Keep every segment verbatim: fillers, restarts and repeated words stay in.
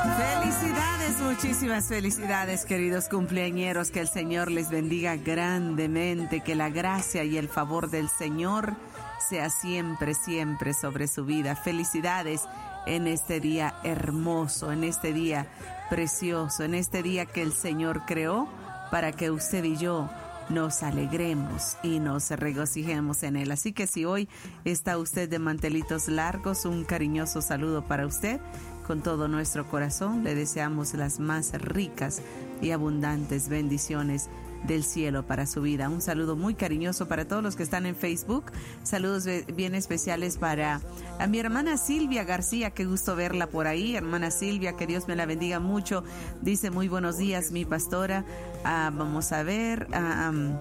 Felicidades, muchísimas felicidades, queridos cumpleañeros. Que el Señor les bendiga grandemente, que la gracia y el favor del Señor sea siempre, siempre sobre su vida. Felicidades en este día hermoso, en este día precioso, en este día que el Señor creó para que usted y yo nos alegremos y nos regocijemos en él. Así que si hoy está usted de mantelitos largos, un cariñoso saludo para usted. Con todo nuestro corazón le deseamos las más ricas y abundantes bendiciones del cielo para su vida. Un saludo muy cariñoso para todos los que están en Facebook. Saludos bien especiales para a mi hermana Silvia García. Qué gusto verla por ahí. Hermana Silvia, que Dios me la bendiga mucho. Dice muy buenos días, mi pastora. Ah, vamos a ver. Ah, um,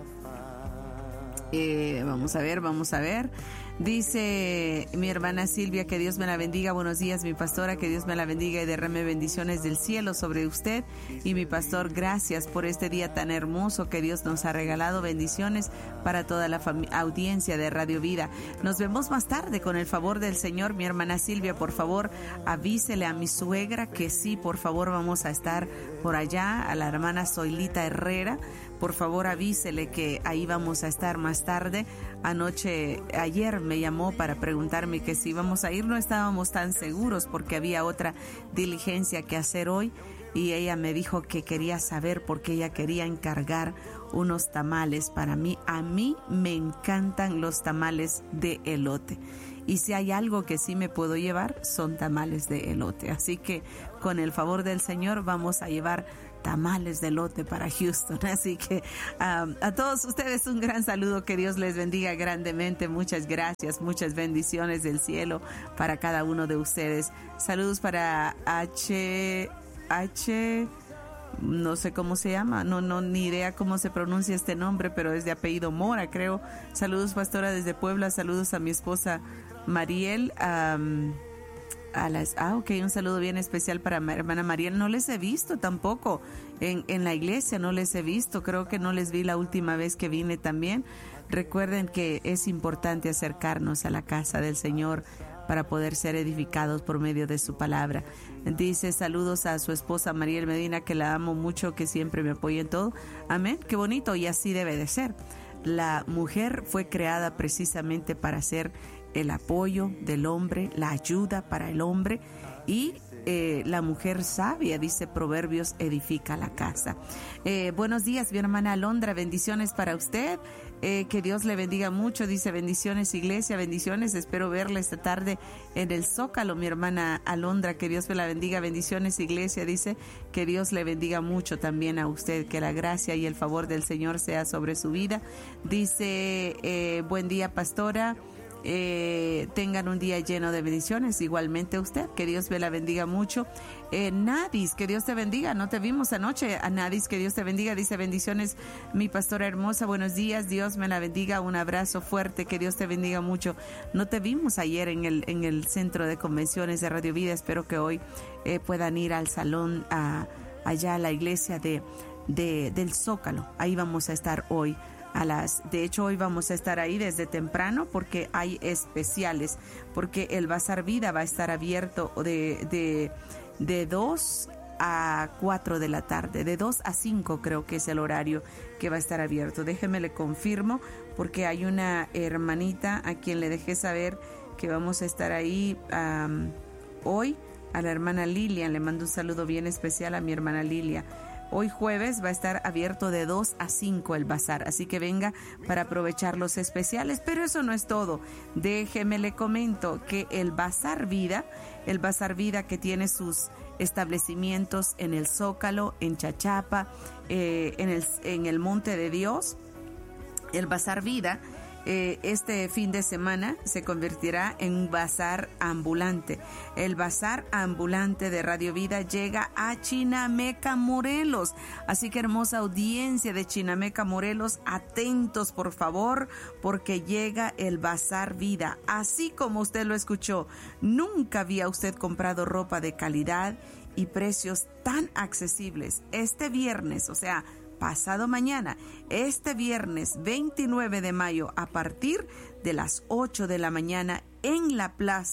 eh, vamos a ver, vamos a ver. Dice mi hermana Silvia, que Dios me la bendiga. Buenos días, mi pastora, que Dios me la bendiga y derrame bendiciones del cielo sobre usted y mi pastor. Gracias por este día tan hermoso que Dios nos ha regalado. Bendiciones para toda la audiencia de Radio Vida. Nos vemos más tarde con el favor del Señor. Mi hermana Silvia, por favor, avísele a mi suegra que sí, por favor, vamos a estar por allá. A la hermana Zoilita Herrera, por favor, avísele que ahí vamos a estar más tarde. Anoche, ayer me llamó para preguntarme que si íbamos a ir. No estábamos tan seguros porque había otra diligencia que hacer hoy y ella me dijo que quería saber porque ella quería encargar unos tamales para mí. A mí me encantan los tamales de elote. Y si hay algo que sí me puedo llevar, son tamales de elote. Así que con el favor del Señor vamos a llevar tamales de elote para Houston. Así que um, a todos ustedes un gran saludo. Que Dios les bendiga grandemente. Muchas gracias, muchas bendiciones del cielo para cada uno de ustedes. Saludos para H... H... no sé cómo se llama, no, no, ni idea cómo se pronuncia este nombre, pero es de apellido Mora, creo. Saludos, pastora, desde Puebla. Saludos a mi esposa Mariel. Um, a las, ah, ok, un saludo bien especial para mi hermana Mariel. No les he visto tampoco en, en la iglesia, no les he visto. Creo que no les vi la última vez que vine también. Recuerden que es importante acercarnos a la casa del Señor para poder ser edificados por medio de su palabra. Dice saludos a su esposa Mariel Medina, que la amo mucho, que siempre me apoya en todo. Amén, qué bonito, y así debe de ser. La mujer fue creada precisamente para ser el apoyo del hombre, la ayuda para el hombre, y eh, la mujer sabia, dice Proverbios, edifica la casa. Eh, buenos días, mi hermana Alondra, bendiciones para usted. Eh, que Dios le bendiga mucho, dice bendiciones iglesia, bendiciones, espero verla esta tarde en el Zócalo, mi hermana Alondra, que Dios me la bendiga, bendiciones iglesia, dice que Dios le bendiga mucho también a usted, que la gracia y el favor del Señor sea sobre su vida. Dice eh, buen día, pastora. Eh, tengan un día lleno de bendiciones, igualmente usted, que Dios me la bendiga mucho. eh, Nadis, que Dios te bendiga, no te vimos anoche. A Nadis, que Dios te bendiga, dice bendiciones mi pastora hermosa, buenos días, Dios me la bendiga, un abrazo fuerte, que Dios te bendiga mucho. No te vimos ayer en el, en el centro de convenciones de Radio Vida, espero que hoy eh, puedan ir al salón, a, allá a la iglesia de, de, del Zócalo, ahí vamos a estar hoy. A las, de hecho, hoy vamos a estar ahí desde temprano porque hay especiales, porque el Bazar Vida va a estar abierto de, de, de dos a cuatro de la tarde, de dos a cinco creo que es el horario que va a estar abierto. Déjeme le confirmo, porque hay una hermanita a quien le dejé saber que vamos a estar ahí um, hoy. A la hermana Lilia, le mando un saludo bien especial a mi hermana Lilia. Hoy jueves va a estar abierto de dos a cinco el bazar, así que venga para aprovechar los especiales. Pero eso no es todo. Déjeme le comento que el Bazar Vida, el Bazar Vida que tiene sus establecimientos en el Zócalo, en Chachapa, eh, en el, en el Monte de Dios, el Bazar Vida, Eh, este fin de semana se convertirá en un bazar ambulante. El bazar ambulante de Radio Vida llega a Chinameca, Morelos. Así que hermosa audiencia de Chinameca, Morelos, atentos por favor, porque llega el Bazar Vida. Así como usted lo escuchó, nunca había usted comprado ropa de calidad y precios tan accesibles. Este viernes, o sea, pasado mañana, este viernes veintinueve de mayo, a partir de las ocho de la mañana, en la plaza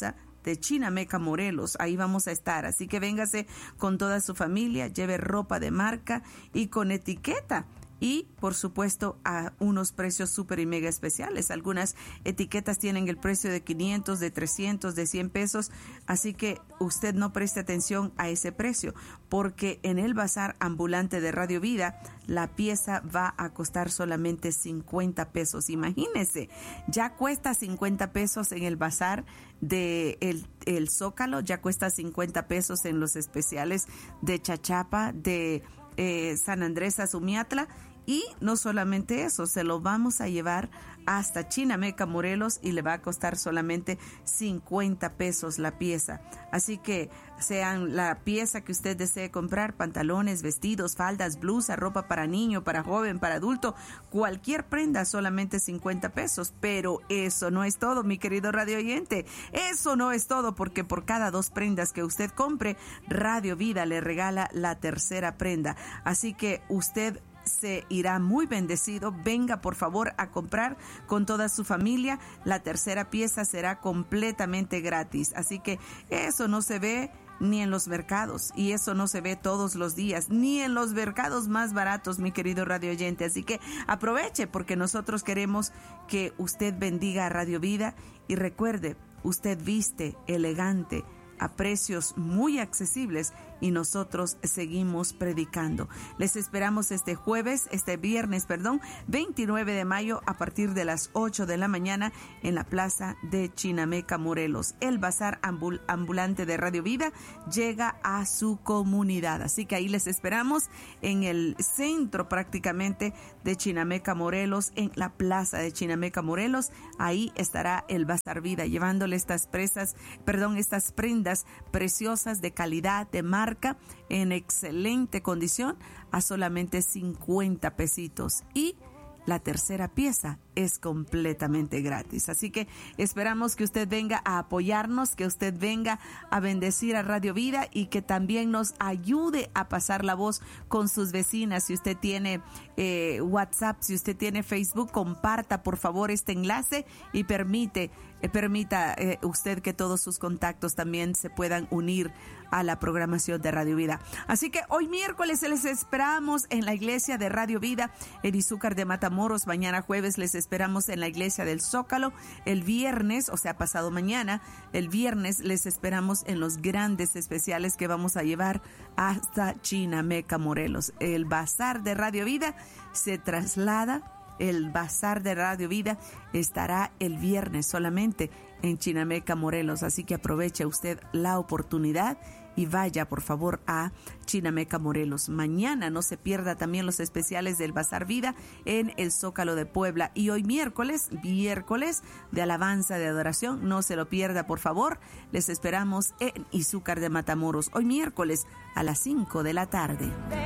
de Chinameca, Morelos. Ahí vamos a estar. Así que véngase con toda su familia, lleve ropa de marca y con etiqueta. Y, por supuesto, a unos precios súper y mega especiales. Algunas etiquetas tienen el precio de quinientos, de trescientos, de cien pesos. Así que usted no preste atención a ese precio, porque en el bazar ambulante de Radio Vida, la pieza va a costar solamente cincuenta pesos. Imagínese, ya cuesta cincuenta pesos en el bazar de el, el Zócalo, ya cuesta cincuenta pesos en los especiales de Chachapa, de eh, San Andrés Azumiatla. Y no solamente eso, se lo vamos a llevar hasta Chinameca, Morelos, y le va a costar solamente cincuenta pesos la pieza. Así que sean la pieza que usted desee comprar, pantalones, vestidos, faldas, blusa, ropa para niño, para joven, para adulto, cualquier prenda, solamente cincuenta pesos. Pero eso no es todo, mi querido radio oyente. Eso no es todo, porque por cada dos prendas que usted compre, Radio Vida le regala la tercera prenda. Así que usted se irá muy bendecido. Venga por favor a comprar con toda su familia. La tercera pieza será completamente gratis. Así que eso no se ve ni en los mercados, y eso no se ve todos los días, ni en los mercados más baratos, mi querido radio oyente. Así que aproveche, porque nosotros queremos que usted bendiga a Radio Vida. Y recuerde, usted viste elegante, a precios muy accesibles, y nosotros seguimos predicando. Les esperamos este jueves, este viernes, perdón, veintinueve de mayo, a partir de las ocho de la mañana en la plaza de Chinameca, Morelos. El bazar ambul- ambulante de Radio Vida llega a su comunidad. Así que ahí les esperamos en el centro prácticamente de Chinameca, Morelos, en la plaza de Chinameca, Morelos. Ahí estará el Bazar Vida llevándole estas presas, perdón, estas prendas preciosas de calidad, de marca, en excelente condición, a solamente cincuenta pesitos. Y la tercera pieza es completamente gratis. Así que esperamos que usted venga a apoyarnos, que usted venga a bendecir a Radio Vida, y que también nos ayude a pasar la voz con sus vecinas. Si usted tiene eh, WhatsApp, si usted tiene Facebook, comparta por favor este enlace y permite, eh, permita eh, usted que todos sus contactos también se puedan unir a la programación de Radio Vida. Así que hoy miércoles les esperamos en la iglesia de Radio Vida en Izúcar de Matamoros. Mañana jueves les esperamos en la iglesia del Zócalo. El viernes, o sea, pasado mañana, el viernes les esperamos en los grandes especiales que vamos a llevar hasta Chinameca, Morelos. El bazar de Radio Vida se traslada. El bazar de Radio Vida estará el viernes solamente en Chinameca, Morelos. Así que aproveche usted la oportunidad y vaya por favor a Chinameca, Morelos. Mañana no se pierda también los especiales del Bazar Vida en el Zócalo de Puebla. Y hoy miércoles, miércoles de alabanza, de adoración, no se lo pierda por favor. Les esperamos en Izúcar de Matamoros hoy miércoles a las cinco de la tarde.